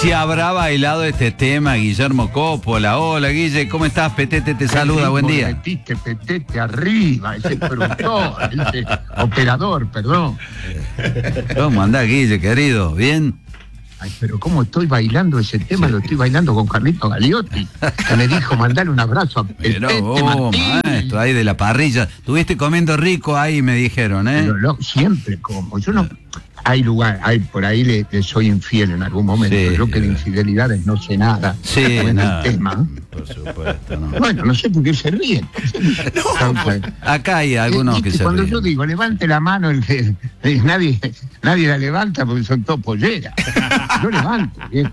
si habrá bailado este tema Guillermo Coppola. Hola, Guille, ¿cómo estás? Petete te saluda, buen día. Metiste Petete arriba, ese productor, ese operador, perdón. ¿Cómo andás, Guille, querido? ¿Bien? Ay, pero cómo estoy bailando ese tema, lo estoy bailando con Carlito Gagliotti, que me dijo mandar un abrazo a Petete. Pero vos, maestro, ahí de la parrilla. Estuviste comiendo rico ahí, me dijeron, ¿eh? Pero siempre como, yo no... Hay lugar, por ahí le soy infiel en algún momento. Sí, yo que de infidelidades no sé nada. Sí, no nada. el tema. Por supuesto, no. Bueno, no sé por qué se ríen. Acá hay algunos que se Cuando ríen. yo digo, levante la mano, nadie la levanta porque son todos polleras. Yo levanto, viejo.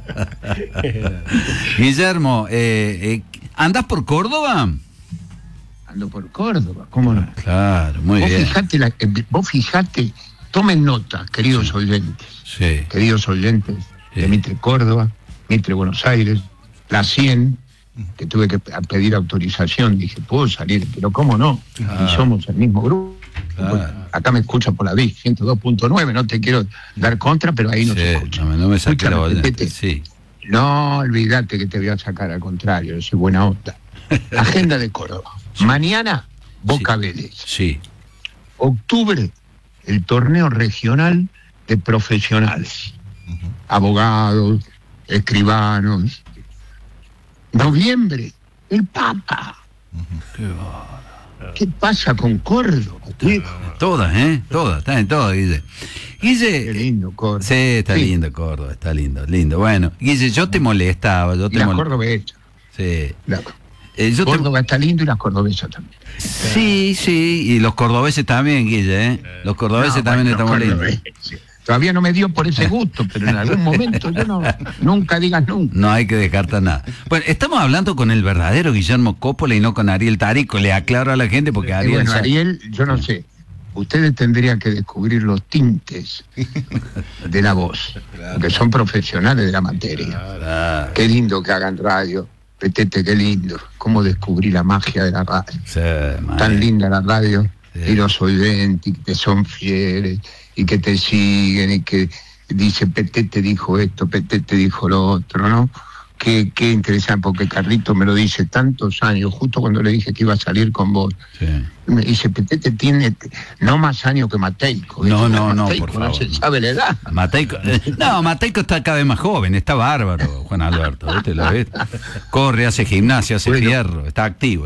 Guillermo, ¿andás por Córdoba? Ando por Córdoba, ¿cómo no? Claro, muy bien. Vos fijate, tomen nota, queridos oyentes. Sí. Queridos oyentes Sí. de Mitre Córdoba, Mitre Buenos Aires, la 100, que tuve que pedir autorización, dije, puedo salir, pero cómo no, y somos el mismo grupo. Claro. Acá me escucha por la DIC 102.9, no te quiero dar contra, pero ahí no Sí, se escucha. no me saque la Escúchame, bola. Petete. Sí. No olvídate que te voy a sacar, al contrario, yo soy buena onda. Agenda de Córdoba. Mañana, Boca Vélez. Sí. Octubre, el torneo regional de profesionales. Abogados, escribanos. Noviembre, el Papa. ¿Qué pasa con Córdoba, tío? Todas, está en todas, Guille. Guille. Qué lindo Córdoba. Sí, está lindo Córdoba, está lindo. Bueno, Guille, yo te molestaba. Y la cordobesa. Sí. Córdoba está lindo y las cordobesas también. Sí, y los cordobeses también, Guille, Los cordobeses también estamos lindos. Todavía no me dio por ese gusto, pero en algún momento nunca digas nunca. No hay que descartar nada. Bueno, estamos hablando con el verdadero Guillermo Coppola y no con Ariel Tarico. Le aclaro a la gente porque Ariel... Bueno, Ariel, yo no sé. Ustedes tendrían que descubrir los tintes de la voz, porque son profesionales de la materia. Claro. Qué lindo que hagan radio. Petete, qué lindo. Cómo descubrí la magia de la radio. Sí, Tan linda la radio. Sí. Y los oyentes que te son fieles y que te siguen y que dice Petete dijo esto, Petete dijo lo otro, ¿no? Qué interesante, porque Carlito me lo dice tantos años, justo cuando le dije que iba a salir con vos. Sí. Me dice, Petete tiene no más años que Mateico. No, Mateico, por favor. no se sabe la edad. Mateico está cada vez más joven, está bárbaro, Juan Alberto, ¿viste? ¿Lo ves? Corre, hace gimnasia, hace fierro, está activo.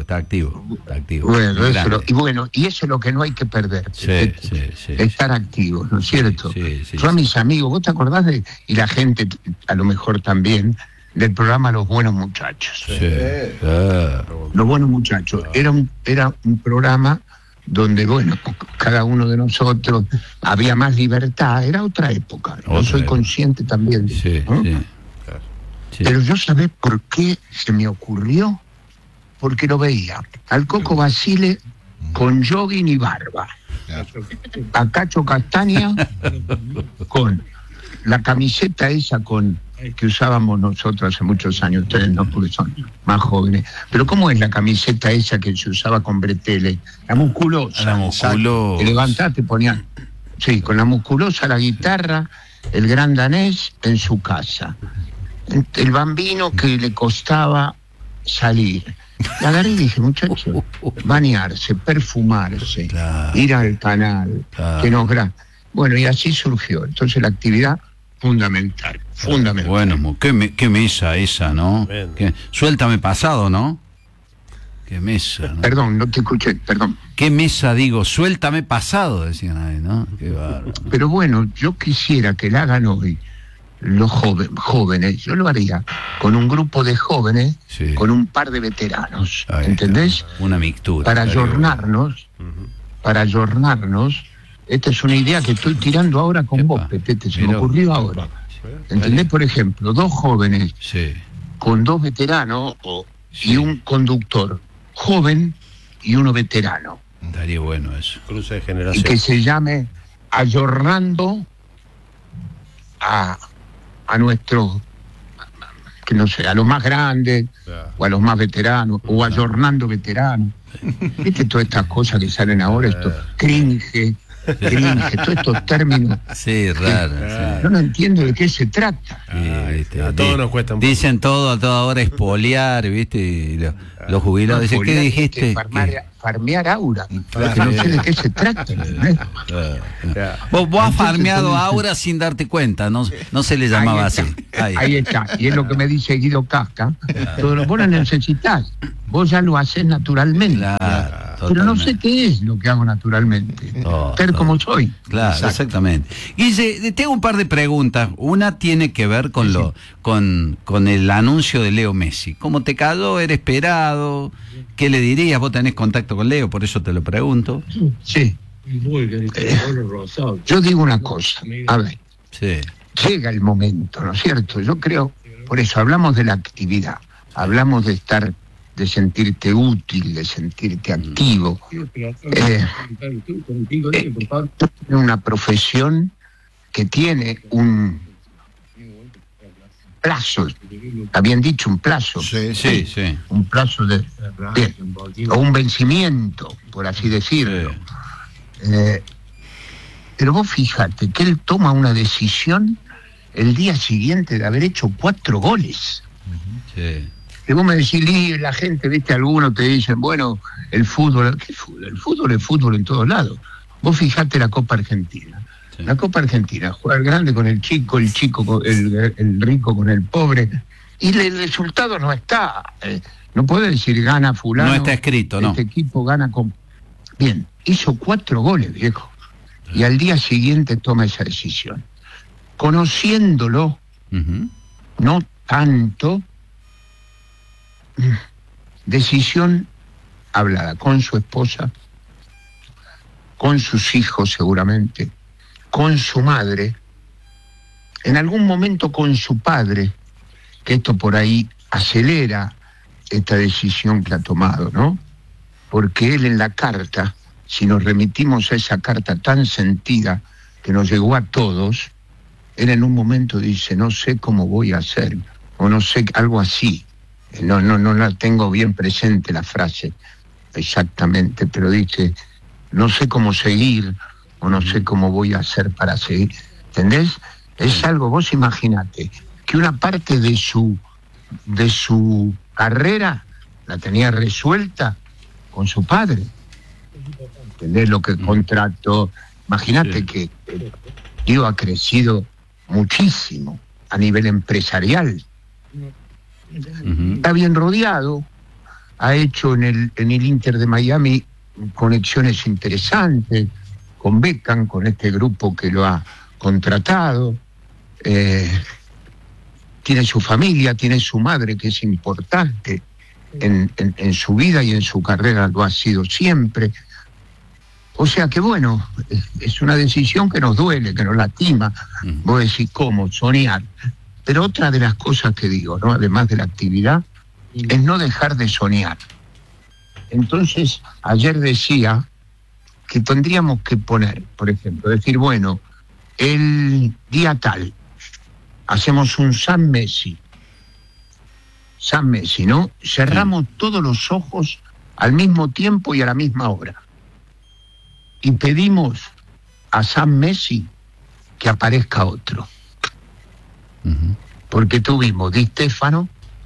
Bueno, y eso es lo que no hay que perder. Sí, estar activos, ¿no es cierto? Sí. Yo a mis amigos, ¿vos te acordás y la gente a lo mejor también, del programa Los Buenos Muchachos? Sí, claro. Los Buenos Muchachos. Era un programa donde, bueno, cada uno de nosotros había más libertad, era otra época. Yo soy consciente también de Sí, ¿no? sí. Pero yo sabés por qué se me ocurrió, porque lo veía al Coco Basile con jogging y barba, a Cacho Castaña con la camiseta esa que usábamos nosotros hace muchos años, ustedes no, porque son más jóvenes. Pero ¿cómo es la camiseta esa que se usaba con bretelles? La musculosa. La musculosa. Te levantaste, ponían... Sí, con la musculosa, la guitarra, el gran danés en su casa. El bambino que le costaba salir. La agarré y dije, muchachos, bañarse, perfumarse, Claro. ir al canal, Claro. que nos Bueno, y así surgió. Entonces la actividad fundamental. Bueno, qué mesa esa, ¿no? Suéltame pasado, ¿no? Qué mesa, ¿no? Perdón, no te escuché, perdón. Qué mesa, digo, suéltame pasado, decían ahí, ¿no? Qué bárbaro. Pero bueno, yo quisiera que la hagan hoy los jóvenes. Yo lo haría con un grupo de jóvenes, Sí. con un par de veteranos, Ahí ¿entendés? está. Una mixtura. Para estaría ayornarnos, esta es una idea que estoy tirando ahora con vos, Petete, se me ocurrió ahora. ¿Entendés? Por ejemplo, dos jóvenes Sí. con dos veteranos y un conductor joven y uno veterano. Estaría bueno eso. Cruce de Y generación. que se llame Ayornando a nuestros, que no sé, a los más grandes, o a los más veteranos, o ayornando veteranos. ¿Viste todas estas cosas que salen ahora? Esto cringe, cringe, todos estos términos. Sí, raro. Sí. Yo no entiendo de qué se trata. A todos nos cuesta un poco. Dicen todo a toda hora expoliar, ¿viste? Y los jubilados dicen, ¿qué dijiste? Farmear aura. Que no sé de qué se trata. Vos has farmeado aura sin darte cuenta, no se le llamaba así. Ahí está. Y es lo que me dice Guido Casca. Todo lo vos lo necesitas. Vos ya lo haces naturalmente. Claro, pero no sé qué es lo que hago naturalmente. Ser como soy. Claro, exactamente. Guille, te hago un par de preguntas. Una tiene que ver con con el anuncio de Leo Messi. ¿Cómo te cayó? ¿Era esperado? ¿Qué le dirías? Vos tenés contacto con Leo, por eso te lo pregunto. Sí. Yo digo una cosa. A ver. Sí. Llega el momento, ¿no es cierto? Yo creo, por eso hablamos de la actividad, hablamos de estar, de sentirte útil, de sentirte activo. Una profesión que tiene un plazo, está bien dicho, un plazo. Sí. Un plazo de... Bien, o un vencimiento, por así decirlo. Pero vos fíjate que él toma una decisión el día siguiente de haber hecho 4 goles. Sí. Y vos me decís, y la gente, viste, algunos te dicen, bueno, el fútbol, ¿qué fútbol? El fútbol es fútbol en todos lados. Vos fijate la Copa Argentina. Sí. La Copa Argentina, juega el grande con el chico el rico con el pobre, y el resultado no está. No puede decir gana fulano. No está escrito, ¿no? Este equipo gana con... Bien, hizo 4 goles, viejo. Y al día siguiente toma esa decisión. Conociéndolo, no tanto, decisión hablada con su esposa, con sus hijos seguramente, con su madre, en algún momento con su padre, que esto por ahí acelera esta decisión que ha tomado, ¿no? Porque él en la carta, si nos remitimos a esa carta tan sentida que nos llegó a todos, él en un momento dice, no sé cómo voy a hacer, o no sé, algo así. No la tengo bien presente la frase exactamente, pero dice, no sé cómo seguir, o no sé cómo voy a hacer para seguir. ¿Entendés? Es algo, vos imaginate, que una parte de su carrera la tenía resuelta con su padre. ¿Entendés? Lo que contrató. Imagínate que Diego ha crecido muchísimo a nivel empresarial. Está bien rodeado, ha hecho en el Inter de Miami conexiones interesantes con Beckham, con este grupo que lo ha contratado. Tiene su familia, tiene su madre, que es importante en su vida y en su carrera, lo ha sido siempre. O sea que bueno, es una decisión que nos duele, que nos lastima. Vos decís, ¿cómo? Soñar. Pero otra de las cosas que digo, ¿no? Además de la actividad, es no dejar de soñar. Entonces, ayer decía que tendríamos que poner, por ejemplo, decir, bueno, el día tal, hacemos un San Messi, ¿no? Cerramos todos los ojos al mismo tiempo y a la misma hora. Y pedimos a San Messi que aparezca otro. Porque tuvimos Di Stéfano,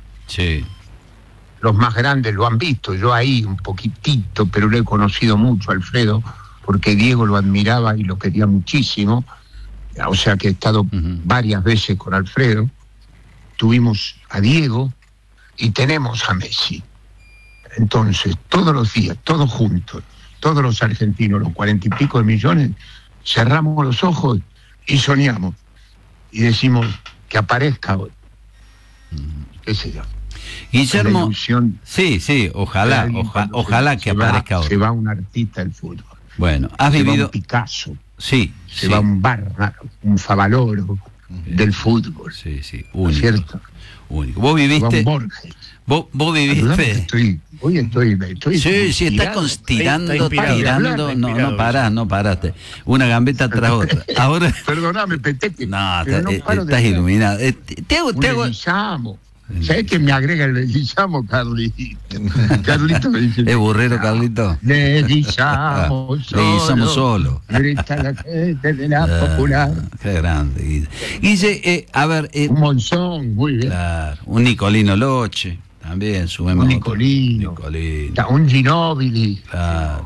los más grandes lo han visto, yo ahí un poquitito, pero lo he conocido mucho, Alfredo, porque Diego lo admiraba y lo quería muchísimo, o sea que he estado varias veces con Alfredo. Tuvimos a Diego y tenemos a Messi. Entonces, todos los días, todos juntos, todos los argentinos, los 40 y pico de millones, cerramos los ojos y soñamos. Y decimos que aparezca hoy. ¿Qué sé yo? Guillermo, sí, ojalá que aparezca hoy. Se va un artista del fútbol. Bueno, has vivido... Se va un Picasso. Se va un Barra, un Favaloro del fútbol. Sí, único. ¿Cierto? Único. Vos viviste... Vos viviste... Hoy estoy sí, estás tirando, no paraste. Una gambeta tras otra. Ahora... Perdóname, Petete. No estás iluminado. ¿Sabés que me agrega el leguizamo, Carlito? Carlito me dice... ¿Es burrero, Carlito? Leguizamo solo. Grita la gente de la popular. Qué grande. Guille, a ver... un Monzón, muy bien. Claro, un Nicolino Loche, también, subimos. Un Nicolino. Un Ginóbili. Claro.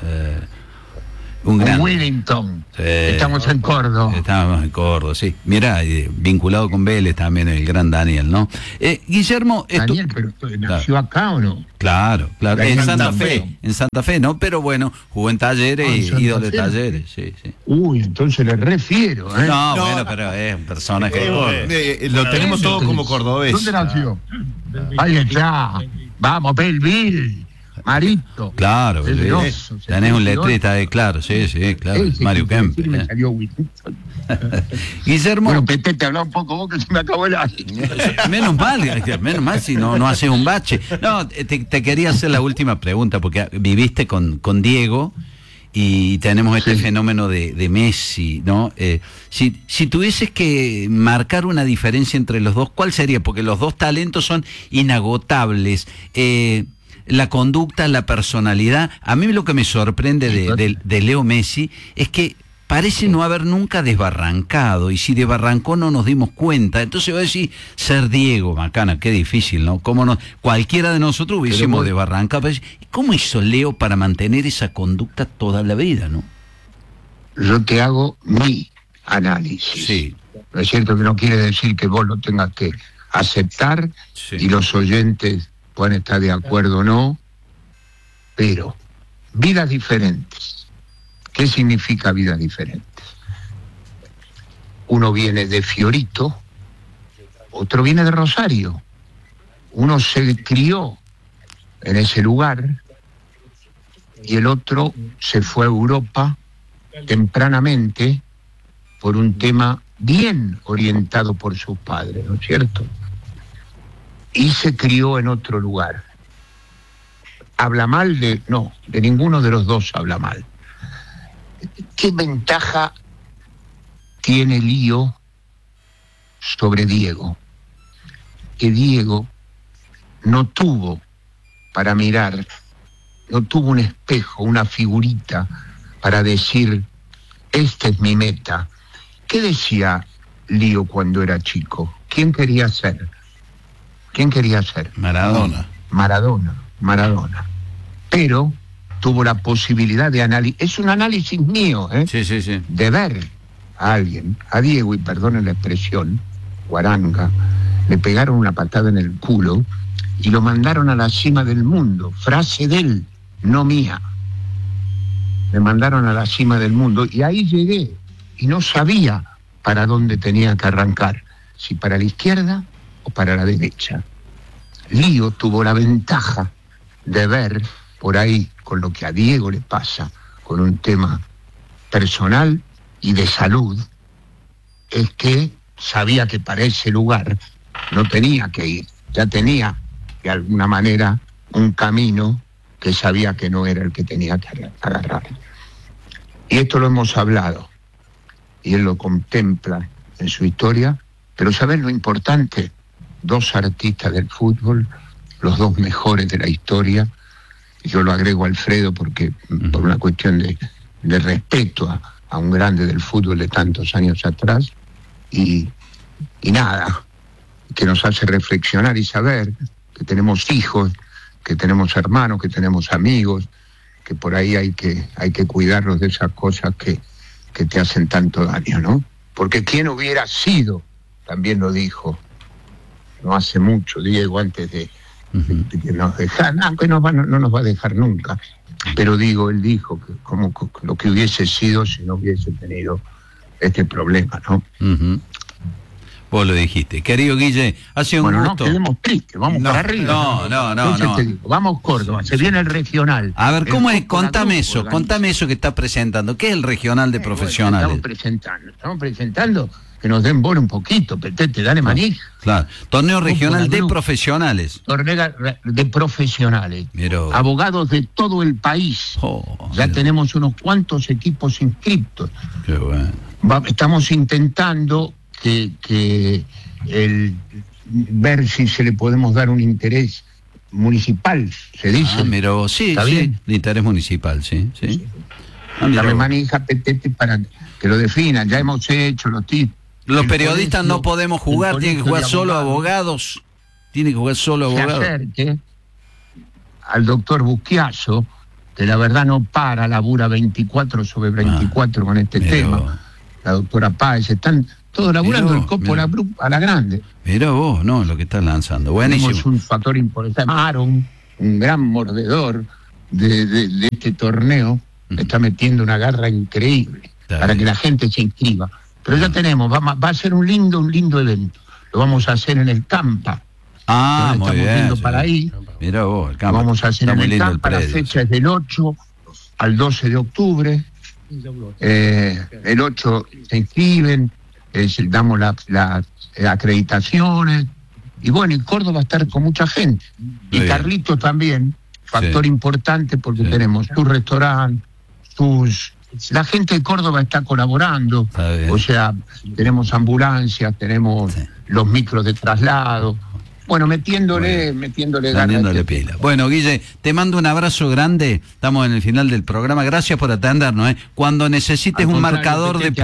Un Wellington. Sí. Estamos en Córdoba. Estamos en Córdoba, sí. Mirá, vinculado con Vélez también el gran Daniel, ¿no? Guillermo... Daniel, pero ¿nació acá o no? Claro. En Santa Fe, ¿no? Pero bueno, jugó en Talleres y ídolo de Talleres, sí. Uy, entonces le refiero, ¿eh? No, bueno, pero es un personaje. Lo tenemos todo como cordobés. ¿Dónde nació? Ahí está. Vamos, Belleville. Marito. Claro, tenés un letrista ahí, claro, sí, claro. Mario Kempe. Me salió Guillermo. Bueno, Pete, te habló un poco vos que se me acabó el aire. Menos mal si no haces un bache. No, te quería hacer la última pregunta, porque viviste con Diego y tenemos este fenómeno de Messi, ¿no? Si tuvieses que marcar una diferencia entre los dos, ¿cuál sería? Porque los dos talentos son inagotables. La conducta, la personalidad. A mí lo que me sorprende de Leo Messi es que parece no haber nunca desbarrancado, y si desbarrancó no nos dimos cuenta. Entonces voy a decir, ser Diego, Macana, qué difícil, ¿no? Cualquiera de nosotros hubiésemos desbarrancado. ¿Cómo hizo Leo para mantener esa conducta toda la vida, no? Yo te hago mi análisis. Sí. No es cierto que no quiere decir que vos lo tengas que aceptar y los oyentes pueden estar de acuerdo o no, pero vidas diferentes. ¿Qué significa vidas diferentes? Uno viene de Fiorito, otro viene de Rosario. Uno se crió en ese lugar y el otro se fue a Europa tempranamente por un tema bien orientado por sus padres, ¿no es cierto? Y se crió en otro lugar. ¿Habla mal de...? No, de ninguno de los dos habla mal. ¿Qué ventaja tiene Lío sobre Diego? Que Diego no tuvo para mirar, no tuvo un espejo, una figurita para decir, esta es mi meta. ¿Qué decía Lío cuando era chico? ¿Quién quería ser? Maradona. Maradona. Pero tuvo la posibilidad de análisis. Es un análisis mío, ¿eh? Sí. De ver a alguien, a Diego, y perdonen la expresión, guaranga, le pegaron una patada en el culo y lo mandaron a la cima del mundo. Frase de él, no mía. Me mandaron a la cima del mundo y ahí llegué y no sabía para dónde tenía que arrancar, si para la izquierda o para la derecha. Lío tuvo la ventaja de ver por ahí, con lo que a Diego le pasa, con un tema personal y de salud, es que sabía que para ese lugar no tenía que ir, ya tenía de alguna manera un camino que sabía que no era el que tenía que agarrar. Y esto lo hemos hablado, y él lo contempla en su historia, pero ¿sabes lo importante? Dos artistas del fútbol, los dos mejores de la historia. Yo lo agrego a Alfredo porque por una cuestión de respeto a un grande del fútbol de tantos años atrás, y nada, que nos hace reflexionar y saber que tenemos hijos, que tenemos hermanos, que tenemos amigos, que por ahí hay que cuidarlos de esas cosas que te hacen tanto daño, ¿no? Porque quién hubiera sido, también lo dijo no hace mucho, Diego, antes de que nos dejara, aunque no nos va a dejar nunca, pero él dijo que como lo que hubiese sido si no hubiese tenido este problema, ¿no? Vos lo dijiste. Querido Guille, ha sido un gusto. No quedemos tristes, vamos para arriba. No. Te digo, vamos Córdoba, se viene el regional. A ver, ¿cómo es? Contame eso que estás presentando. ¿Qué es el regional de profesionales? Estamos presentando que nos den bola un poquito, Petete, dale maní. Claro, torneo regional de profesionales. Torneo de profesionales. Pero... abogados de todo el país. Ya tenemos unos cuantos equipos inscriptos. Qué bueno. Estamos intentando que ver si se le podemos dar un interés municipal, se dice. Pero sí, ¿Está bien? De interés municipal, sí. Me maneja Petete para que lo definan. Ya hemos hecho los tips. Los periodistas no podemos jugar, tienen que jugar solo abogados. Tienen que jugar solo abogados. Se acerque al doctor Busquiazo, que la verdad no para, labura 24/24 con este tema. La doctora Páez, están todos laburando el copo a la grande. Mira vos, no, lo que están lanzando. Buenísimo. Tenemos un factor importante. Aaron, un gran mordedor de este torneo, está metiendo una garra increíble para que la gente se inscriba. Pero ya tenemos, va a ser un lindo evento. Lo vamos a hacer en el Campa. Muy bien. Estamos viendo para ahí. Mira vos, el Campa. Lo vamos a hacer en el Campa. La fecha es del 8 al 12 de octubre. El 8 se inscriben, damos las acreditaciones. Y bueno, y Córdoba va a estar con mucha gente. Y Carlitos también, factor importante porque tenemos su restaurante, la gente de Córdoba está colaborando, o sea, tenemos ambulancias, tenemos los micros de traslado, bueno, metiéndole pila. Bueno, Guille, te mando un abrazo grande, estamos en el final del programa, gracias por atendernos, Cuando necesites un marcador de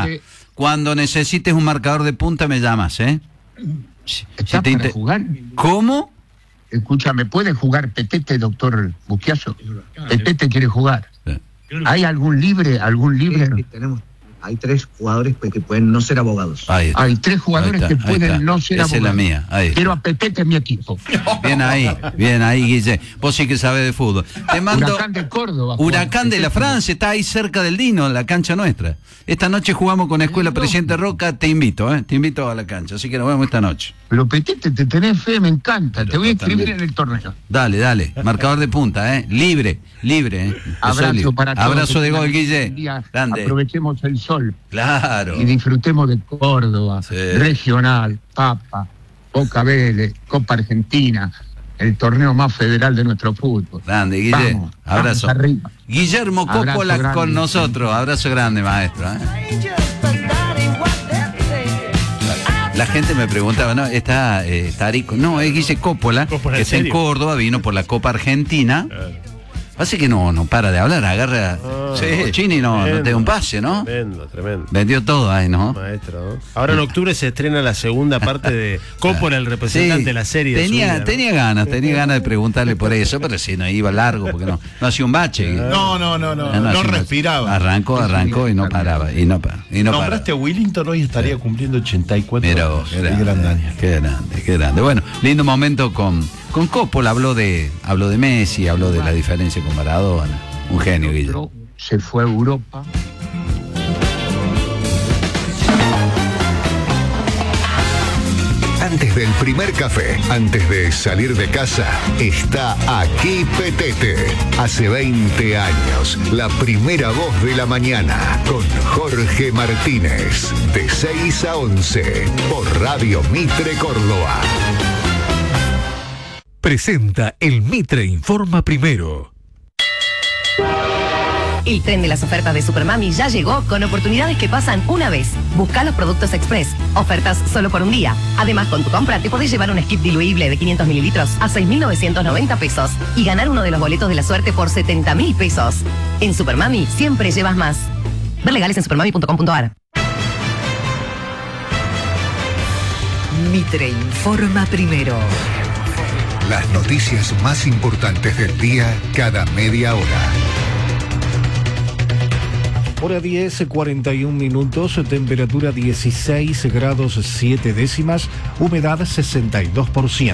punta, me llamas, ¿Estás para jugar? ¿Cómo? Escúchame, ¿puede jugar Petete, doctor Busquiazo? Petete quiere jugar. ¿Hay algún libre? Hay 3 jugadores que pueden no ser abogados. Hay 3 jugadores que pueden no ser abogados. Esa es la mía. Quiero a Petete en mi equipo. Bien ahí, Guille. Vos sí que sabés de fútbol. Te mando Huracán de Córdoba. Huracán de la Francia, está ahí cerca del Dino, la cancha nuestra. Esta noche jugamos con Escuela Presidente Roca, te invito a la cancha, así que nos vemos esta noche. Pero Petete, te tenés fe, me encanta. Te voy a inscribir en el torneo. Dale, marcador de punta, libre. Abrazo para todos. Abrazo de gol, Guille. Grande. Aprovechemos el sol. Claro. Y disfrutemos de Córdoba, regional, Papa, Boca Vélez, Copa Argentina, el torneo más federal de nuestro fútbol. Grande, Guille. Vamos, abrazo. Vamos arriba. Guillermo Coppola con nosotros. Abrazo grande, maestro. La gente me preguntaba, ¿no? Está Arico. No, es Guille Coppola, que está en Córdoba, vino por la Copa Argentina. Pasa que no para de hablar, agarra. Chini no te da un pase, ¿no? Tremendo. Vendió todo ahí, ¿no? Maestro, ¿no? Ahora en octubre se estrena la segunda parte de Coppola, el representante de la serie. Tenía ganas de preguntarle por eso, pero si no iba largo, porque no hacía un bache. No respiraba. Arrancó y no paraba. Nombraste a Willington, hoy estaría cumpliendo 84 años. Qué grande. Bueno, lindo momento con Coppola, habló de Messi, habló de la diferencia con Maradona. Un genio, Guillermo. Se fue a Europa. Antes del primer café, antes de salir de casa, está aquí Petete. Hace 20 años, la primera voz de la mañana, con Jorge Martínez, de 6 a 11, por Radio Mitre Córdoba. Presenta el Mitre Informa Primero. El tren de las ofertas de Supermami ya llegó con oportunidades que pasan una vez. Busca los productos express. Ofertas solo por un día. Además, con tu compra te podés llevar un skip diluible de 500 mililitros a 6.990 pesos y ganar uno de los boletos de la suerte por 70.000 pesos. En Supermami siempre llevas más. Ver legales en supermami.com.ar. Mitre Informa Primero. Las noticias más importantes del día cada media hora. Hora 10, 41 minutos, temperatura 16 grados 7 décimas, humedad 62%.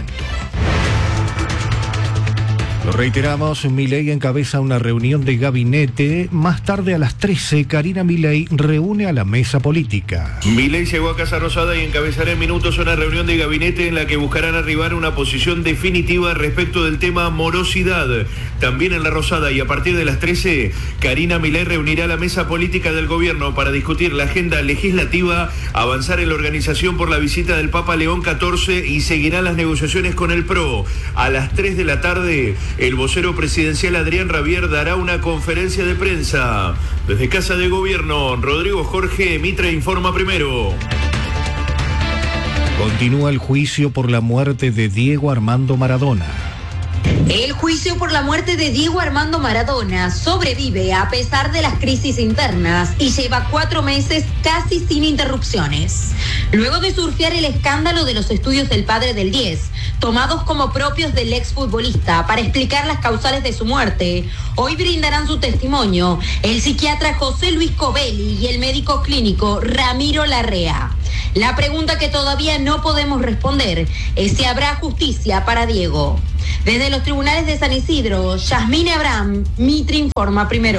Lo reiteramos, Milei encabeza una reunión de gabinete. Más tarde a las 13, Karina Milei reúne a la mesa política. Milei llegó a Casa Rosada y encabezará en minutos una reunión de gabinete en la que buscarán arribar a una posición definitiva respecto del tema morosidad. También en la Rosada y a partir de las 13, Karina Milei reunirá a la mesa política del gobierno para discutir la agenda legislativa, avanzar en la organización por la visita del Papa León XIV y seguirán las negociaciones con el PRO. A las 3 de la tarde, el vocero presidencial Adrián Rabier dará una conferencia de prensa. Desde Casa de Gobierno, Rodrigo Jorge, Mitre Informa Primero. Continúa el juicio por la muerte de Diego Armando Maradona. El juicio por la muerte de Diego Armando Maradona sobrevive a pesar de las crisis internas y lleva 4 meses casi sin interrupciones. Luego de surfear el escándalo de los estudios del padre del 10, tomados como propios del exfutbolista para explicar las causales de su muerte, hoy brindarán su testimonio el psiquiatra José Luis Covelli y el médico clínico Ramiro Larrea. La pregunta que todavía no podemos responder es si habrá justicia para Diego. Desde los tribunales de San Isidro, Yasmine Abraham, Mitre informa primero.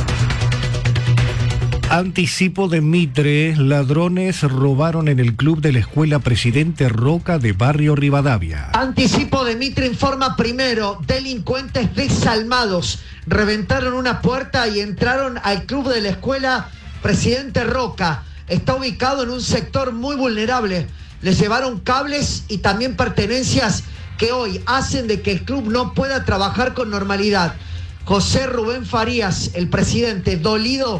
Anticipo de Mitre, ladrones robaron en el club de la escuela Presidente Roca de Barrio Rivadavia. Anticipo de Mitre informa primero, delincuentes desalmados reventaron una puerta y entraron al club de la escuela Presidente Roca. Está ubicado en un sector muy vulnerable. Les llevaron cables y también pertenencias que hoy hacen de que el club no pueda trabajar con normalidad. José Rubén Farías, el presidente, dolido